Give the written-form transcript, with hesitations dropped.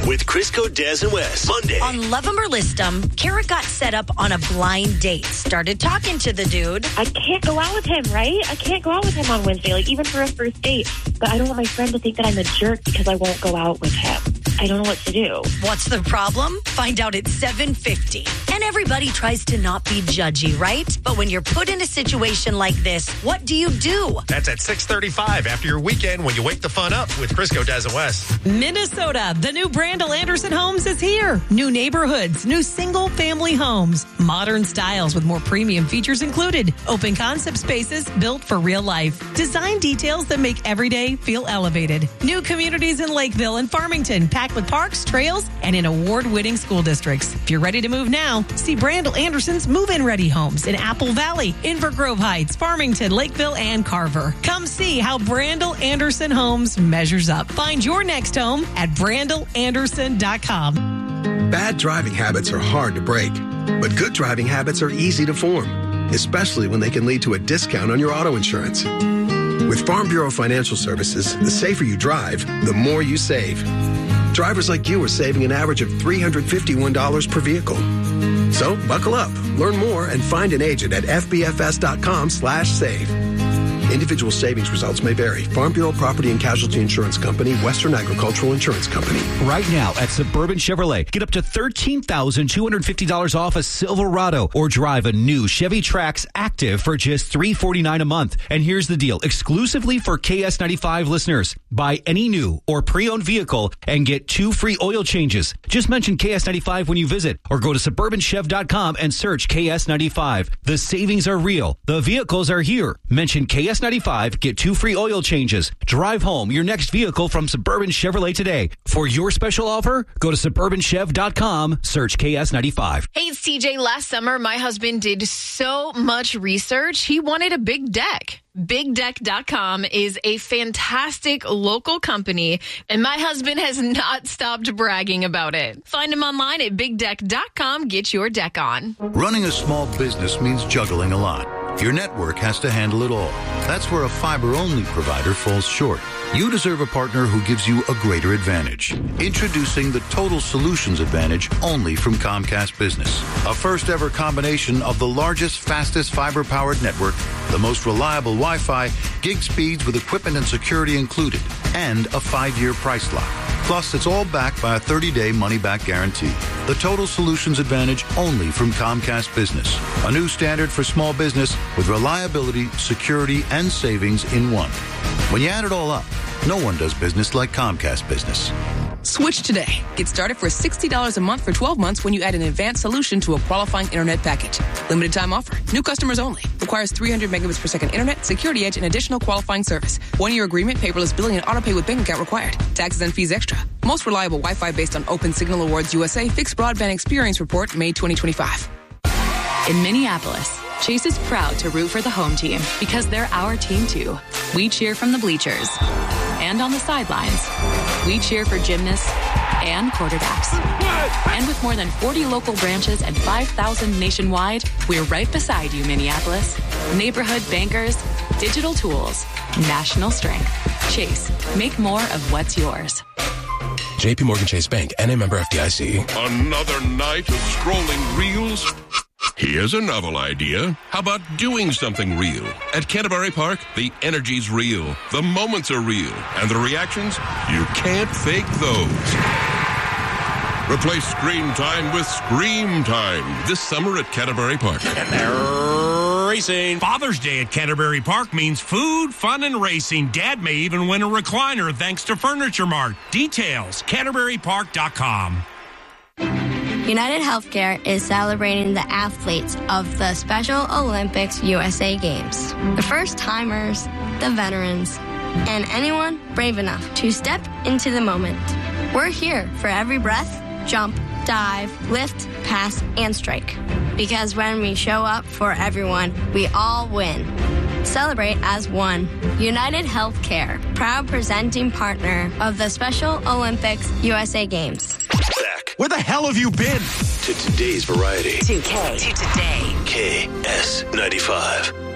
with Crisco, Des, and Wes. Monday. On Love 'Em or List 'Em, Kara got set up on a blind date. Started talking to the dude. I can't go out with him, right? I can't go out with him on Wednesday, like even for a first date. But I don't want my friend to think that I'm a jerk because I won't go out with him. I don't know what to do. What's the problem? Find out at 7:50. And everybody tries to not be judgy, right? But when you're put in a situation like this, what do you do? That's at 6:35 after your weekend when you wake the fun up with Crisco, Des, and Wes. Minnesota, the new Brandel Anderson Homes is here. New neighborhoods, new single-family homes, modern styles with more premium features included. Open concept spaces built for real life. Design details that make every day feel elevated. New communities in Lakeville and Farmington, packed with parks, trails, and in award-winning school districts. If you're ready to move now, see Brandel Anderson's move-in ready homes in Apple Valley, Inver Grove Heights, Farmington, Lakeville, and Carver. Come see how Brandel Anderson Homes measures up. Find your next home at brandelanderson.com. Bad driving habits are hard to break, but good driving habits are easy to form, especially when they can lead to a discount on your auto insurance. With Farm Bureau Financial Services, the safer you drive, the more you save. Drivers like you are saving an average of $351 per vehicle. So buckle up, learn more, and find an agent at fbfs.com/save. Individual savings results may vary. Farm Bureau Property and Casualty Insurance Company, Western Agricultural Insurance Company. Right now at Suburban Chevrolet, get up to $13,250 off a Silverado or drive a new Chevy Trax Active for just $349 a month. And here's the deal. Exclusively for KS95 listeners, buy any new or pre-owned vehicle and get 2 free oil changes. Just mention KS95 when you visit or go to suburbanchev.com and search KS95. The savings are real. The vehicles are here. Mention KS95, get 2 free oil changes. Drive home your next vehicle from Suburban Chevrolet today. For your special offer, go to suburbanchev.com, search KS95. Hey, it's TJ. Last summer, my husband did so much research. He wanted a big deck. BigDeck.com is a fantastic local company, and my husband has not stopped bragging about it. Find him online at BigDeck.com. Get your deck on. Running a small business means juggling a lot. Your network has to handle it all. That's where a fiber-only provider falls short. You deserve a partner who gives you a greater advantage. Introducing the Total Solutions Advantage only from Comcast Business. A first-ever combination of the largest, fastest fiber-powered network, the most reliable Wi-Fi, gig speeds with equipment and security included, and a 5-year price lock. Plus, it's all backed by a 30-day money-back guarantee. The Total Solutions Advantage only from Comcast Business. A new standard for small business with reliability, security, and savings in one. When you add it all up, no one does business like Comcast Business. Switch today. Get started for $60 a month for 12 months when you add an advanced solution to a qualifying internet package. Limited time offer. New customers only. Requires 300 megabits per second internet, security edge, and additional qualifying service. 1-year agreement, paperless billing, and autopay with bank account required. Taxes and fees extra. Most reliable Wi-Fi based on Open Signal Awards USA Fixed Broadband Experience Report, May 2025. In Minneapolis, Chase is proud to root for the home team because they're our team too. We cheer from the bleachers and on the sidelines. We cheer for gymnasts and quarterbacks. And with more than 40 local branches and 5,000 nationwide, we're right beside you, Minneapolis. Neighborhood bankers, digital tools, national strength. Chase, make more of what's yours. JP Morgan Chase Bank, NA member FDIC. Another night of scrolling reels? Here's a novel idea. How about doing something real? At Canterbury Park, the energy's real, the moments are real, and the reactions, you can't fake those. Replace screen time with Scream Time this summer at Canterbury Park. And they're racing. Father's Day at Canterbury Park means food, fun, and racing. Dad may even win a recliner thanks to Furniture Mart. Details, CanterburyPark.com. United Healthcare is celebrating the athletes of the Special Olympics USA Games. The first-timers, the veterans, and anyone brave enough to step into the moment. We're here for every breath, jump, dive, lift, pass, and strike. Because when we show up for everyone, we all win. Celebrate as one. United Healthcare, proud presenting partner of the Special Olympics USA Games. Back. Where the hell have you been? To today's variety. To K. To today. KS95.